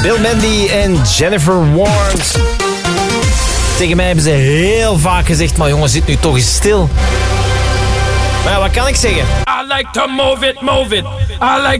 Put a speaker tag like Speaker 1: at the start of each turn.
Speaker 1: Bill Mandy en Jennifer Warnes. Tegen mij hebben ze heel vaak gezegd, maar jongen, zit nu toch eens stil. Maar ja, wat kan ik zeggen?
Speaker 2: I like to move it, move it. I like